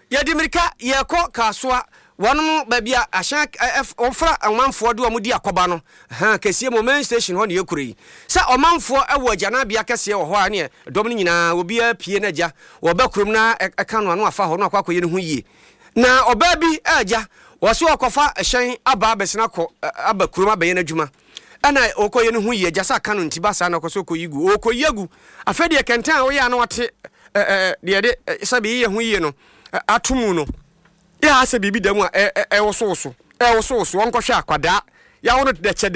ya dimirika ye ko kasoa wonu ba bia ahyan ofra amanfo do amudi akoba no ha kesie moment station ho ne yakuri sa omanfo ewo agana bia kese wo ho ane dom nyina obi apie na agya wo ba kurum na eka no afa ho no akwakoye ne ho yie na oba bi agya wo se okofa ahyan aba besina ko aba kurum abaye na djuma ana okoye ne ho yie agya sa kanu ntiba sa na koso koyigu okoyegu afede kentan wo ya na wate de sabi ye ho yie no atumu no ya ase bibi demu ewososo onkohwe akwada ya wono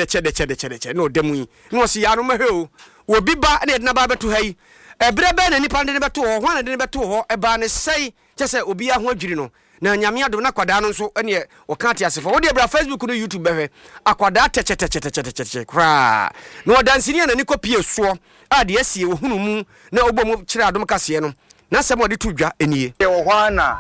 de no demu yi no si ya no maheo wo biba na edna ba beto hai ebrebe na nipa de beto ho hwan de beto ho eba ne sei kyese obi ya ho adwiri no na nyame ado na kwada no nso ene wo ka ate asefo wo de bra Facebook no YouTube behwe akwada teche kra no dansini na ni kopie so ade asie wo hunu mu na obomu kire adom kase no na semo de tudwa enie wo hwana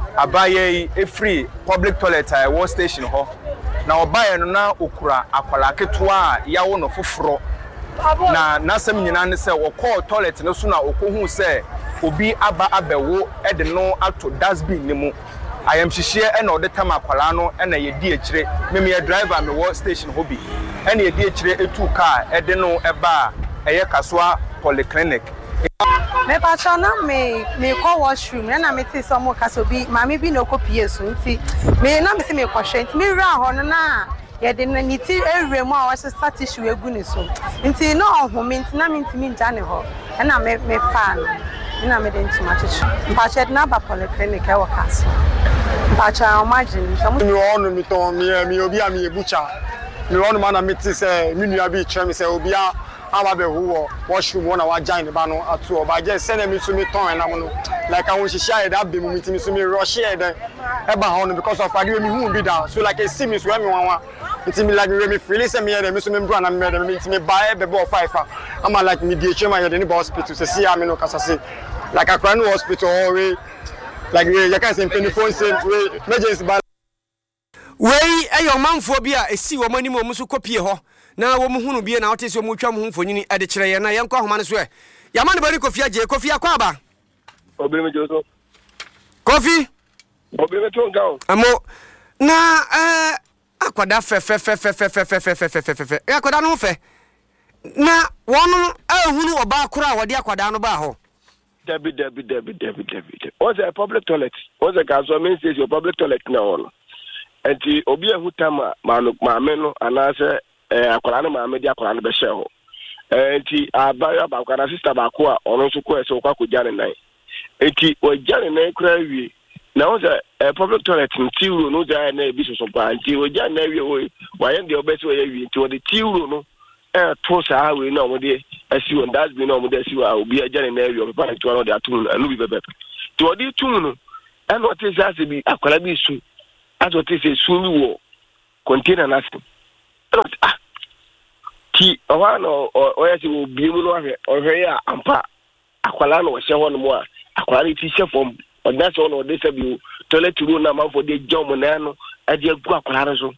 abaye free public toilet at one station ho na obaye no na okura akwala ketua ya wo no foforo na nasem nyina ne se wo call toilet no so na okohu se obi aba abewo e de no ato dustbin ni mu ayam hihie e na odetama akwala no e na yedi akire me driver me wo station ho bi e na yedi akire etu car e de no eba eye kasoa polyclinic me patana me call washroom na me ti so mo kasobi mami bi no kopie so nti me na me se me kwhwe nti me wura ho no na ye de na niti ewre mu a wa se tissue egu ni so nti no ohome nti na me ntimi nja ne ho na me fa na me de ntuma chichi mpache na ba polyclinic e wakaso mpacha imagine so mi onu mi to mi obi a mi ebucha mi onu ma na me ti se mi nua bi kire mi se obi a aba be huwo washroom wona wa join ne ba no atu oba je se na mi su mi ton na mo no like I want share that be mi ti mi su mi rush here then e ba ho no because of ade mi hu bi down so like I see me so me wan nti mi like me feel say me here me so me bro na me me nti me buy be bo 5 am like me dey chema here the hospital say see am no kasa say like I cry no hospital or like you can say phone say emergency ba wey ayo manfo bi a esi wo mani mo muso kopie ho na wo mu hunu bie na wote se mo twa mo mfonyini ade kire ye na yenko ahoma ne so ya ma ne bari kofi aje kofi akwa ba obere me joso kofi obere me to ngawo amo na akwada fe akwada no fe na wonu ahunu oba akura wode akwada no ba ho Debbie. What's a public toilet? What's a gas or main station public toilet now? And the Obia Hutama, Mameno, and answer Akolana Mamedia Koran Besho. And the Abaya Bakana sister Bakua, or also quest or Kaku Jan and Night. And the Jan and Night Cravy. Now a public toilet in Tiru, no Jan and Bishop of Panty, or Jan Navy, why am the best way to the Tiru? Tosa we know what they as you and that's been on with you will be a general area of to another tune and Louis Bebe. To a day tune and what is as to be a collaboration as what is a soon war container asking. T or one or as you will be or here and pa Aqualano or Shawan more a quality chef from or that's all or this of you to let you know now for the John Monano at your Guacolarazo.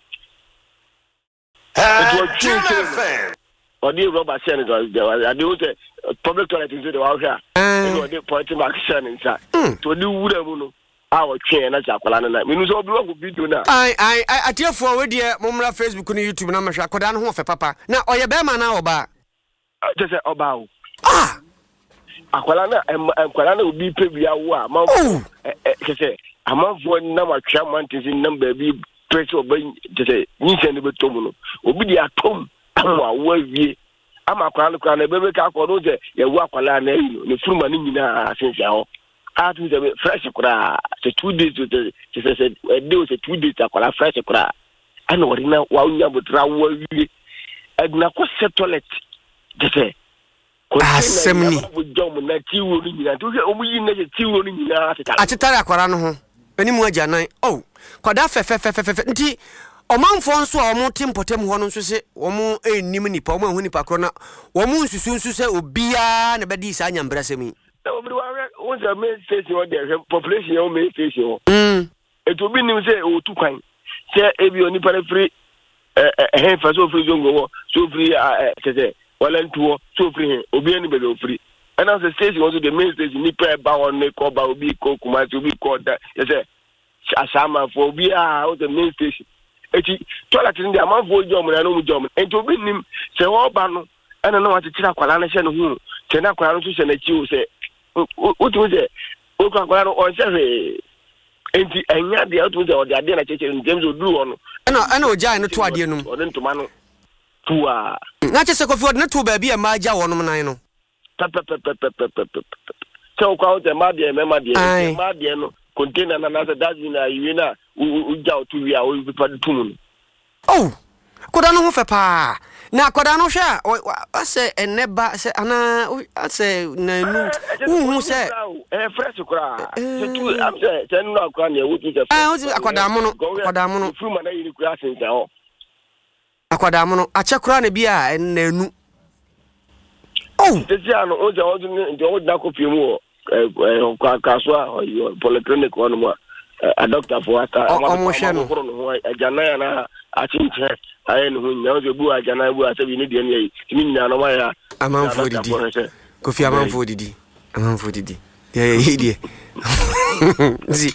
Or the Robert Senator, I do the public toilet into the house here. And the point mark sun inside. To do whatever our chain as a Palana. We know what we do now. I tell forward here, Mumra Facebook on YouTube, and I'm sure Kodan Hof, Papa. Now, or your Bama now, Oba. Just about. Aqualana and Aqualana will be paid via war. A month one number chairman is in number be pressure obeying to say, Nisan Tomono, will be at home. I'm a crown baby car for those you walk alone, the full money since you are fresh cra. 2 days to the said, a day 2 days to fresh cra. I know what now, while you have a travel, and now was set toilet. Just say, with John, that you will need to I tell Aquarano, any more Janai. Oh, Quadafe, Omanfo nso a omo tempotem ho no nso se omo enim nipa omo hu nipa krona omo nsusu nso se obia na bedi sa nyambrasemi na obi wa the main station or the population o main station it will be nim say o tu kwan say ebi oni pare free fa so free zongo so free say wala ntuo so free obi ani be free And as the station also the main station ni pe ba on ne ko ba obi ko kuma ti obi ko da you say asama for obi the main station eti toilet in the amount for jom na no jom enti obi nim se ho ba no ena no wati tira kwala na hye no hu te na kwala no so hye na chi o se o se o kwala no on se enti enya de o to se o de ade na cheche in James Odu ono ena o jai no to ade no o de ntoma no tuwa na che se Kofi Ode na to ba bi e ma ja wonom nan no so kwa o te ma de no container na na that mean you na uja o tu wi a o bi pa tum oh koda no ho fe pa na koda no hwe ase eneba se ana ase na nu hu se fresh kura se tu am se ten no akwa na wo tu se akoda mo no fu ma na yiri kura sen se ho akoda mo no ache kura na bi a na nu oh se ti ano o je o na ko pie mu kwa kaswa polyclinic one mo a doctor for ata no ajana ya na achinche aye no nya o ze bu ajana bu asabi ni de ni ni nya no ma ya amanfo didi Kofi amanfo didi yeah die zi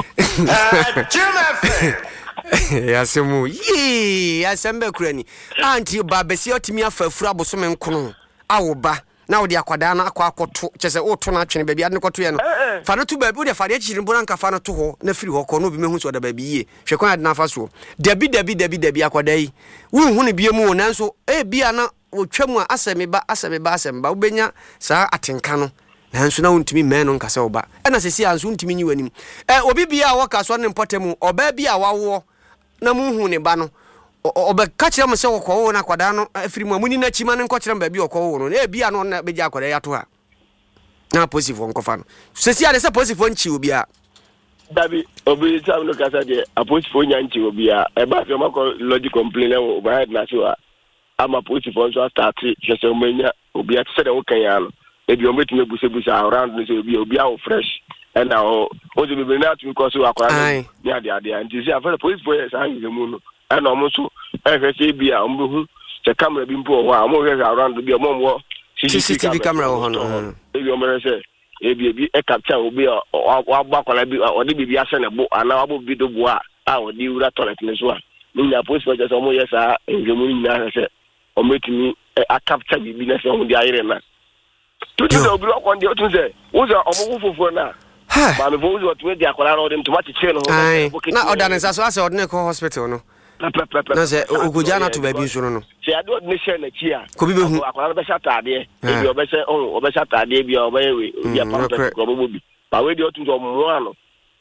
ya semu ya sembe kurani anti babesi otimi afafura bosome nkono awoba na wo de akwada na akwakoto chese wo to na atwene baabi ade koto ye no fa no to baabi wo de fa de chiri mbona nka fa no to ho na firi ho ko no bi mehu so da baabi ye hwe kwan ade na fa so dabi akwada yi wo hu ne bia mu nanso bia na wo twam a aseme ba wo benya saa atenka no nanso na wontimi men no nka se wo ba na sesi anso wontimi nyi wanim obi bia wo ka so ne mpotemu oba bia wawo na mu hu ne ba no obe kachira mse wo na kwada no afiri mu amuni na chima ne nkọchira mba bi okwo no na bia no na beja akwada ya to ha na positive nkofa no sesi ade se positive nchi obi a dabi obi tam no kasa de a positive nya nchi obi a e ba fi mako logic complain o ba head na so ama positive so start se menya obi a se de wo kan ya no e bi o metime busebusa around no so obi a fresh and now o ze be na to ko so akwada ya de nti se afere positive sa ngi mu no and almost FSA be a the camera being poor. I'm around to be a more CCTV camera. If you say, a capture will be a back or the baby as a book, and I will be the bois. I will do that toilet in this one. Meaning, I post for just almost yes, in the moon, or making me a capture business on the iron. To do the block on the autumn say, was a move for now. But the voice was with the Aqualano them to watch the channel. Now, Odanes, as I said, Nico Hospital. No. Na se ogujana to baby so no se ado ne share na chia ko bi behu akwara be shatade e bi obese obe shatade bi obe we bi ko bobi ba we di otu so mo ano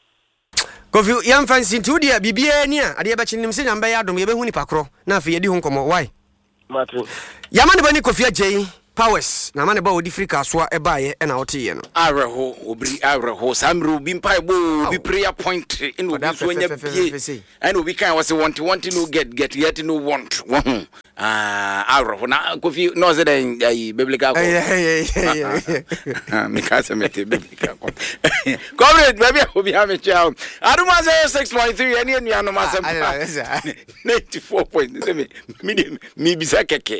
Kofi yam fancy to dia bibia ni a ade be chinim se nyamba ya dom ye behu ni pakro na afi ye di hu nkomo why Martin yama ne bani Kofi Ajay powers na mane ba odi frika so e ba ye na wote ye no areho obri areho samru bi mpai bo bi prayer point in obi so nya bie and obi kan was want no get no want areho na Kofi no say den biblical me ka say me biblical comrade baby obi have a child aduma say 6.3 any anu ma say 94 say me bisa keke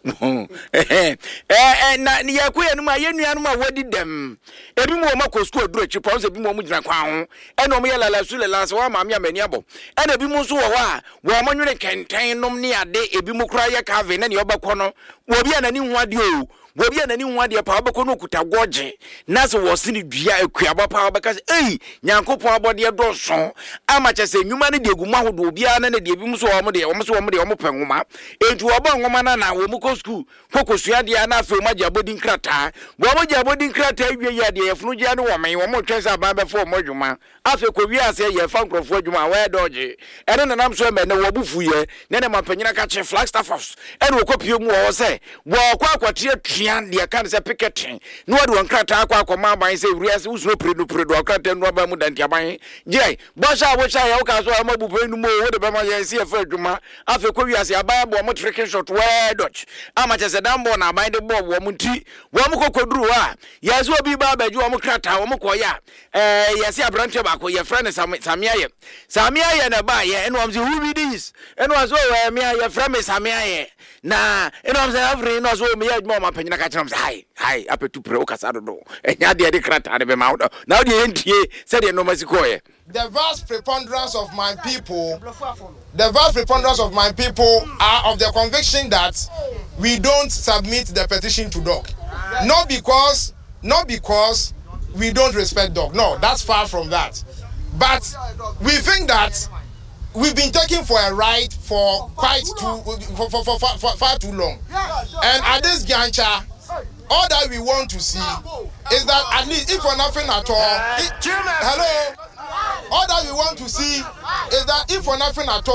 na ya kuya no ma yenua no ma wadi dem ebi mo ma school duro chi pon se bi mo mu gina kwa ho e no mo ye lala su lala so wa ma me amani abo e na bi mo so wo ha wo mo nwene kenten nom ne ade ebi mo kura ye ka ve na ne obakọ no wo bi anani hu ade o wo bi anani hu ade pa obakọ no kuta goje na so wo sini dua akuaba pa obaka ei nyankopon abode do so ama che se nyuma ne de egu mahodo obi ana na de ebi mo so wo mo de wo mo penwoma entu oba nwoma na wo mo ko school kokosua de na afi ma jabodi nkrata wo mo jabodi nkrata wie ya de yefunu je no wo men wo mo twesa ba be fo mo dwuma afi ko wi ase ye fa nkrofo dwuma we doje ene na nam so me ne wo bufu ye ne ne mapanyina ka che Flagstaff house ene wo kopie mu wo se wo kwa akwate atuan de kan se piketin no wo de nkrata akwa ma ban se wi ase usuro predo akrata no ba mu dantia ban je bo sha wo sha ya wo ka so ma bu pe nu mo wo de ba ma ye se fa dwuma afi ko wi ase aba bo mo tricking shot we doje ama che se dambo na ban de bo wo mu ti wo mu kokoduru a ya so bi ba baju wo mu krata wo mu ko ya ya se abrante ba ko ye friend Samiaye na ba ye eno am say who be this eno so we me ye friend Samiaye na eno am say every no so me ye ma panyina na ka kyerɛ hi apetu pre o kasa do enya de krata de be ma na o de entie said the normal sikoye. The vast preponderance of my people are of the conviction that we don't submit the petition to DOC. Not because we don't respect DOC. No, that's far from that. But we think that we've been taken for a ride for far too long. And at this juncture, all that we want to see is that at least, if for nothing at all, all that we want to see is that if for nothing at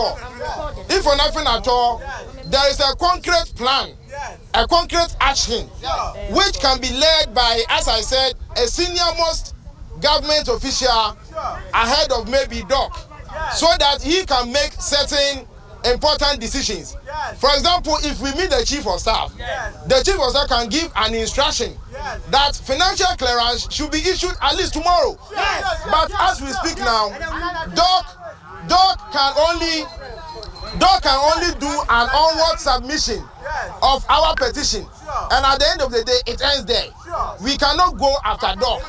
all, there is a concrete plan, a concrete action, which can be led by, as I said, a senior-most government official ahead of maybe DOC, so that he can make certain important decisions. For example, if we meet the chief of staff, the chief of staff can give an instruction that financial clearance should be issued at least tomorrow. But as we speak now, DOC can only do an onward submission of our petition, and at the end of the day, it ends there. We cannot go after DOC.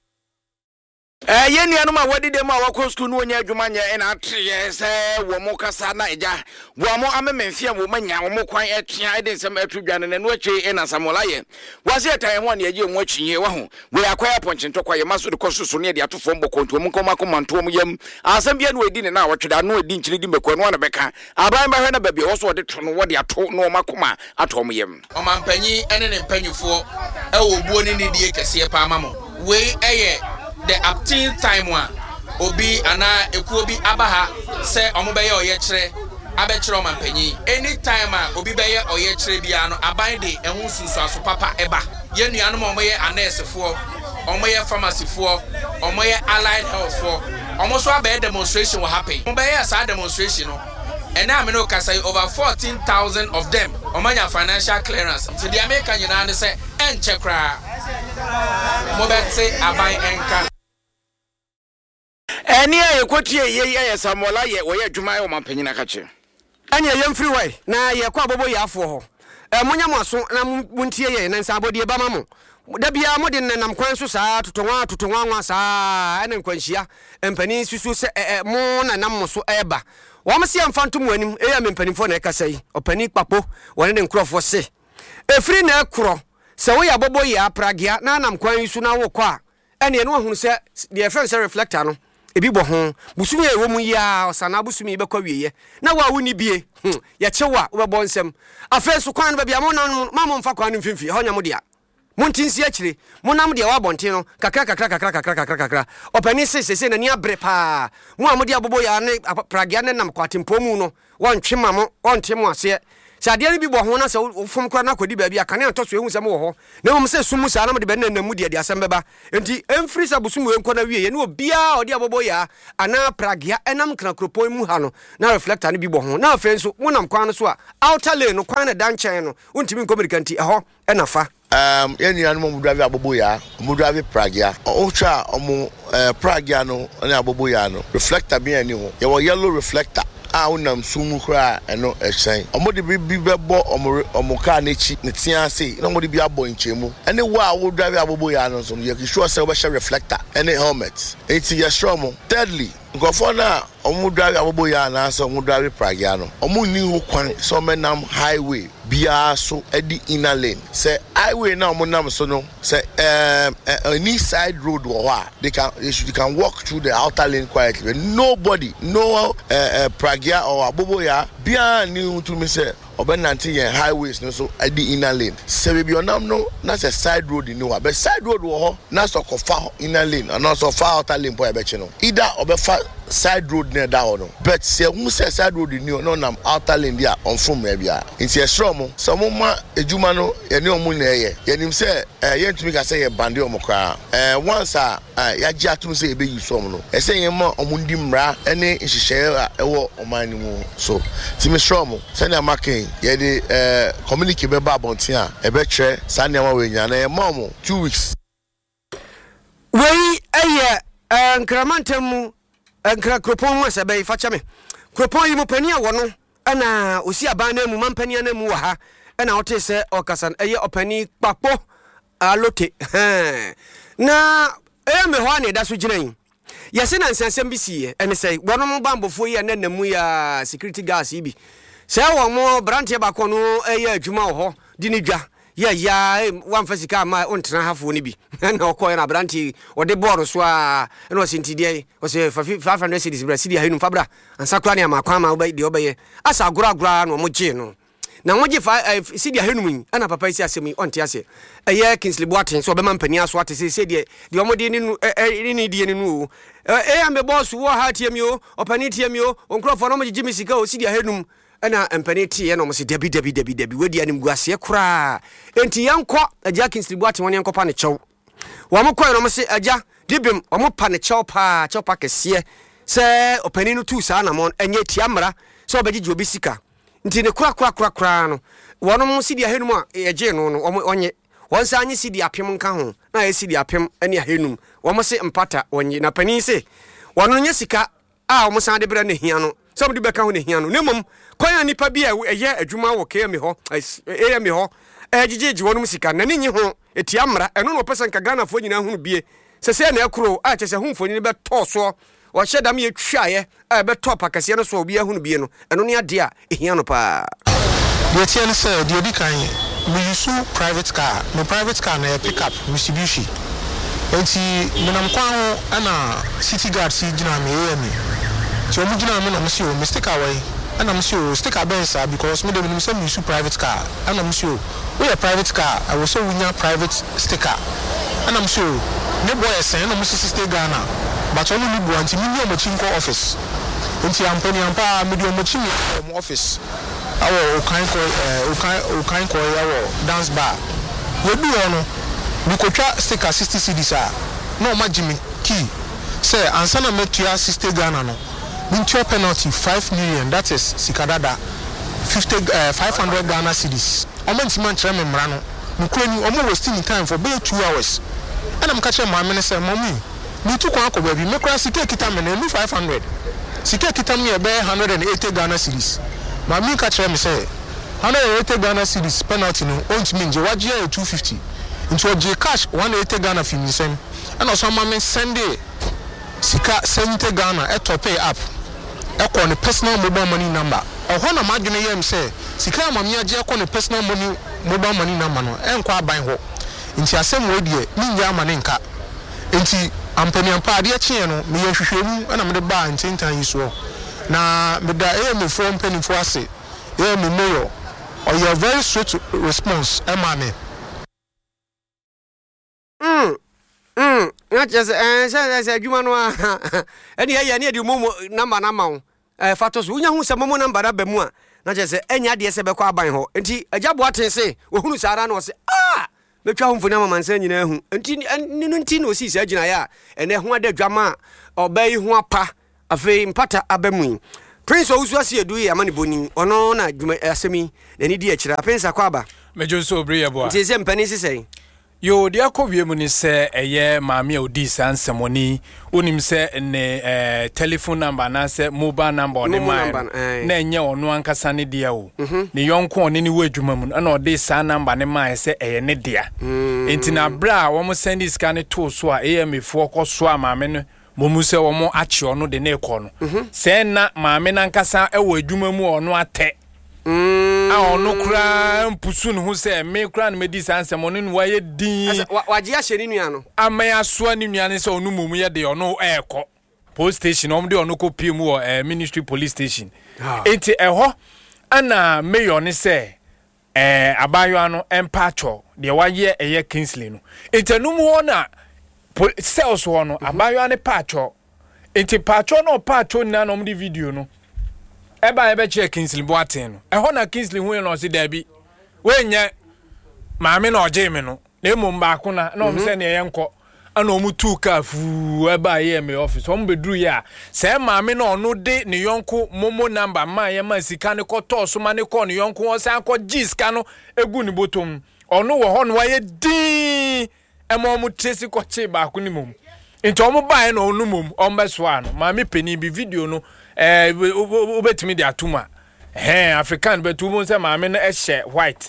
Yeni anuma wadi de ma wako school no nya adwuma nya na atre se wo mo kasa na eja wo mo amemfia wo manya wo mo kwan etia ede nsem atudwane na no achi na samolaye wase etan ho na eje mo atwinye wa ho we akwaya ponchento kwaye maso de kososo ne de atofo mbokonto mo koma komanto mo yam asem bia no edi ne na wotweda no edi nchiri di mekwa no na beka aban ba hwe na babia wo so de to no wo de ato no makoma ato mo yam Omampanyi ene ne mpanyufo wo buo ni die kese pa amamo we eye the uptil time one obi ana ekuobi abaha se omobeye oyekire abekire omampanyi anytime obi beye oyekire bia no aban de ehun susu aso papa eba ye nuanom omoye anesefo omoye pharmacyfo omoye allied healthfo omoso abaye demonstration will happen omobeye asa demonstration no and I know say over 14,000 of them omanya financial clearance to the American United say and chekra mobetse abai enka eni ayekotie ye samola ye wo ye adwuma ye omampanyi na kache anya ye mfiri wai na ye kwa bobo ya afo ho munya maso na muntie ye na nsabodie ba mamo da bia mo de nam kwan so saa totonwa saa ene nkwanhia empani susu se mo na nam so eba wọ́n si amfantum wanim eya mempanimfo na ekasa yi opani kpapo wone ne nkrofo se efiri na ekro se wo ya bobo ya pragia na nam kwan yisu na wo kwa ene no ahunu se the friend reflector no ebi bo ho busumi e wo mu ya osana busumi be kwa wieye na wa woni bie ya chewa wo be nsem afesu kwan ba bia mo na mamo mfa kwan mfimfi ho nya mo dia montinsi akire monam de wa bonten no kakra opani sese na ni abre pa mo amode abobo ya ne pragia ne nam kwatempo mu no wontwema mo wontem ase sade ne bi bo ho na se fom kra na kodi ba bia kane antoso ehu sem wo ho na mo se sumu sa na mo de be na mu de asem beba enti emfiri sa busumu enko na wie ye ne obia odi abobo ya ana pragia enam kra kropon mu ha no na reflector ne bi bo ho na afen so monam kwan no so a outer lane no kwan na danchen no untimi nkomunikanti eho enafa yani anu mo drive abobo ya mo drive pragia o cha omo pragia no na abobo ya no reflector bi ani ho ye wo yellow reflector unam sumu kra eno esen omo de bi bebo omo ka na chi ne tia se na mo de bi abo nchemu ene wa wo drive abobo ya no so ye ki sure say we share reflector ene helmet eti ye sure mo thirdly ngofo na omo drive abobo ya na so omo drive pragia no omo ni ho kwan so menam highway bia so edi inner lane say highway na omo nam so no say any side road or they can walk through the outer lane quietly. Nobody no pragia or abobo ya bia ni to me say obenanti yen highways no so edi inner lane say be onam no na say side road ni wa but side road wo na so kofa inner lane and also far outer lane po e be chi no either obefa side road near that no but say who say side road ni no nam outer lane dia on from e bia nti e sure mo so mo ma ejuma no ye ne omu na ye yenim say ye ntumi ka say ye bande omo kra once ya ji atum say e be use omo no e say ye ma omu ndi mra ene nhihye e wo oman ni mu so ti me sure mo say na makin ye de communicate be ba bontin a e be tre sa ne ma we nya na ye ma mo 2 weeks we nkramantem nkra kropon mu asebe facha me kropon yi mu pani a wono ana osi aban na mu mampani na mu wa ha ena wote se okasan eye opani kpapo alote na me ho ane da so ginan yese na nsensem bi siye ene sei wonom bambofo yi na namu ya security guards yi bi se wo mo branche ba ko no eye adwuma ho di ni dwa ya wan fasika ma ontena hafo ni bi na okoye na branche ode board so a na osintidie o se 500 cedis bra cedi ahinu fabra ansakra ne amakwa ma obai de obaye asa agura no mo je no na mo je cedi ahinu mun ana papa isi asemi onte ase eye Kingsley Boaten so be man pani aso ate se de omode ni ni die ni nu ambe boss wo ha tie mi o opani tie mi o onkrofo no mo je mi sika o cedi ahinu ana empani tie no mo se debi wedi anim guase kura enti yanko aja Kingsley Boaten won yanko pa ne chew wo mo koy no mo se aja dibim wo mo pa ne chew pa kese se opani no tu sa na mon enye tiamra so obegije obi sika nti ne kura no wono mo sidi ahenum a eje no onye wonsa anyi sidi apem nka ho na ye sidi apem ani ahenum wo mo se mpata onye na pani se wono nye sika a wo mo san de bra ne hia no so mo de beka ho ne hia no nemom kwanya nipa bi a eye adwuma wo KM ho AM ho ejije wono mo sika na ne nyi ho etiamra eno no pesa nka Ghana fo nyina hunu bie sese na ekuro a chese hu mfoni be to so wa sheda me twaye a be top akase no so obi ahunu bie no eno ne ade a ehia no pa the tell say the odi kan me use private car na pick up Mitsubishi enti menam kwa ho ana city guard si gina me emi so mu gina me na me si o mistake away ana me si o sticker bensa because me dey me say me use private car ana me si o we a private car I was so winya private sticker ana me si o ne boy say na me si stay Ghana but only me bo anti me no mo chinko office enti ampani ampa me dey mo chinko office awo okan ko yawo dance bar we bi ono bi ko twa sticker 60 cedis a no ma jimi key say ansana metua 60 Ghana no mintua penalty 5 million that is sikadada 500 Ghana cedis omanti man kire me mra no mkrani omo wasting time for be 2 hours and am catch my man say mommy me tu kwa ko baby me kra sika kita me na 500 sika kita me be 180 Ghana cedis mami catch me say 180 Ghana cedis penalty no ont me nje waje 250 into a cash 180 Ghana fi nisem and also mama send sika 70 Ghana e top pay up e ko ne personal mobile money number o ho na madwene yem say sika mama age ko ne personal money mobile money number no e nkwa aban ho nti asem we die mi nya amane nka nti ampani ampa ade chie no me yehwehwemu na me de ba ntintan yi so na me da me phone penny for ase me mayor or your very swift response emane na just say adwuma no a eni ya ne de momo number na ma wo fatos unya hu se momo number da ba mu a na just enya de se be kwa aban ho enti Ajabo Aten se ohunu sara na o se betwa hu mfoni amamansa nyina hu enti no si se agina ya ene ho adadwama obai hu apa afi mpata abamu Prince Owusu Asiedu ya mani boni ono na dwuma asemi nani di akira Prince akwaba mejo so obre yebo a nti se mpani sisei yo de akobie mu ni se eye maame odi sansemoni onim se ne telephone number na se mobile number ne na enye ono ankasa ne dia o ne yonko ne ni wadwuma mu na odi sa number ne ma se eye ne dia enti na bra wo mo send scan ne to so a emfo koso a maame no momu se wo mo achi ono de ne ekọ no se na maame na ankasa ewo adwuma mu ono ate ono kra mpusu no se me kra no medi sansem ono no waye din waje ahye ni nua no amaya soa ni nua ne se ono momu ye de ono ekọ police station om de ono ko pie mu ministry police station enti eho ana mayor ne se abayo ano empacho de waye eye Kingsley no enti no mu ona sales ono abayo ne pacho enti pacho no pacho na no di video no ebe check Kingsley Boaten no ho na Kingsley hu no se dabi we nya maame na oje me no na emu mbaako na o se na ye nko ana omu tu ka fu eba ye me office o mbeduru ya se maame na ono de ne yonko momo number ma ye ma sika ne ko to so ma ne ko ne yonko o san ko giska no egu ni botom ono wo ho no waye din emo mu tresi ko che baako ni mom nti omo bae no onu mom o mbeso ano maame peni bi video no obetimi de atuma African betu mo se maame na ehye white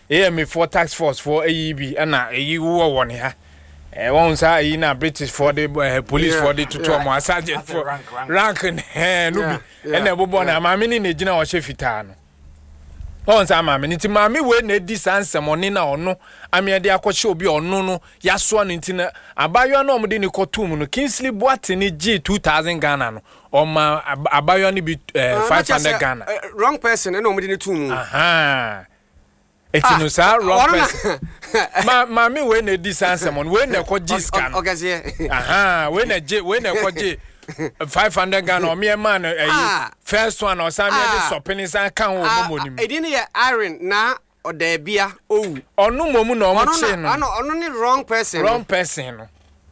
AM4 tax force for AEB ana eyi wo won ha won sa eyi na British for the police for the tutu mo sergeant for rank no bi ena bobo na maame ni gina o hye fitaa no won sa maame ni ti maame we na di sansem oni na ono ame de akɔhye obi ono no yaso no ntina abayo na omde ni kotum no Kingsley Boate ni G 2000 Ghana no oma abayo ni bi 500 Ghana wrong person na omde ni tum aha etino sa wrong person mami we na di sansem on we na ko G scan aha we na ko G 500 Ghana o me man first one or some shopping san kan wo momonim e di ne iron na odabia owu onu momu na omo che no onu ni wrong person no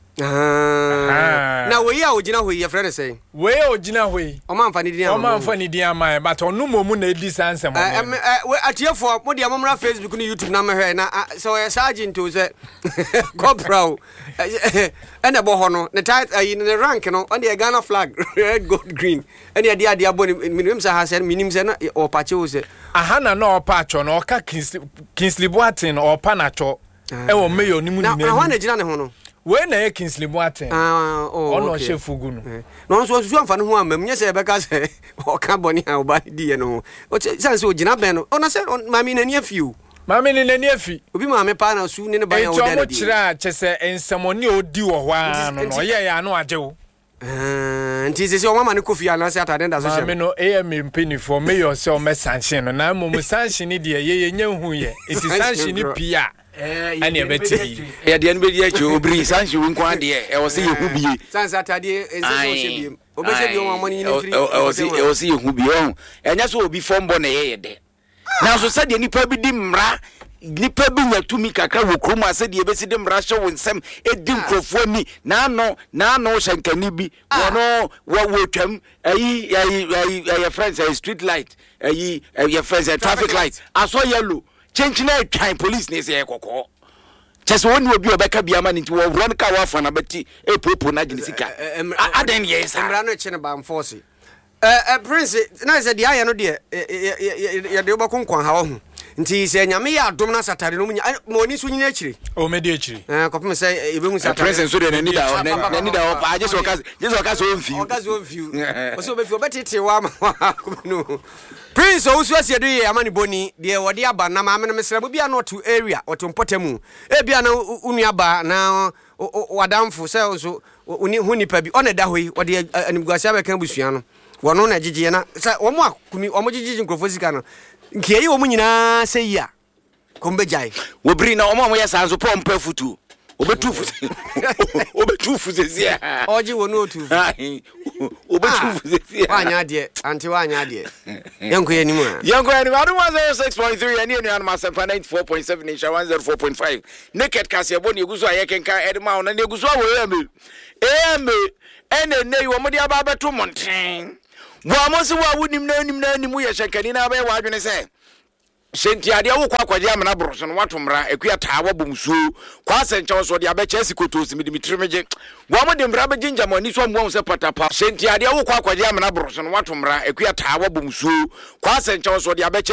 na we ya ogina hoyi ya friend say we ogina hoyi o man fa ni di ama but onu momu na edi sansem we atiefo mo dia momra Facebook ni YouTube na mehwe na so sergeant to say corporal ene bo ho no the title the rank no on the Ghana flag red gold green ene dia aboni minimum sa ha say minimum say na o pache o say aha na o pacho no ka Kingsley Boate no o pa na cho e wo mayor ni mu ni na ho na gina ne ho no we na Kingsley Boate ono chef ugu no so amfa ne ho amam nye se be ka se o ka boni ha o ba di no o sense o gina ben no ona se mami na ni afiu mami ni nani afi obi mami pa na su ni ne ba ya o da di chira chese ensamoni odi wo hwa no ye ya no age wo nti se o mama ne kofi ana se atade nda so she mami no AM penny for mayor se o me sanction no na mo sanction ni de ye nya hu ye iti sanction ni pia ani ebeti ya de nbe di acho obri sanction nko ade e wo se ye hu bie sanction atade ense so she bie obese bie o mama ni free o se ye hu bie o enya so obi fombo na ye de na so se de nipa bi di mra nipa bi nyatumi kakra wo krom ase de ebesi de mra hye wonsem edi nkrofo ani na no hyankani bi wono wo twam ayi friends street light ayi friends traffic light aso yellow change na twan police ne se ekoko chese woni obi obeka biama nti wo run ka wa fana beti epopo na ginisika aden yes mra no chene ba enforce prince na se dia ye no de ye de obakonkwan ha wo hu nti se nyame ya adom na satare no mo ni so nyina akire o me de akire kopem se ebemu satare prince so de na nida o pa jesu ka so mfiu o so be fi obetete wa ma no prince o so asie do ye amani boni de wode aba na ma me no mesra bia no to area oto mpotemu e bia na unu aba na wadamfo se so uni hunipa bi ona da hoyi wode animguasia be kan busua no wono na gigije na omo akumi omo gigije nkrofo sika no nkiyi omo nyina seya kombejai wobri na omo ya sanzo pompa futu obetu fuzezia oji wonu otu obetu fuzezia wanya de anti wanya de yanko yanimu adu 106.3 ani anu anu masempa 94.7 insha 104.5 naked kase boni eguso ayekenka edma ona ne eguso awo eme ene wo modi aba beto monten wo amosi wo awunim na animu ye hyankani na ba wa adwene se senti ade wo kwa akwaje amena boroso no watomra ekua taawo bomsuo kwa senche so de abecha asikotosi midimitrimeje wo mo de mbra be ginjamo ni so mo se patapa senti ade wo kwa akwaje amena boroso no watomra ekua taawo bomsuo kwa senche so de abecha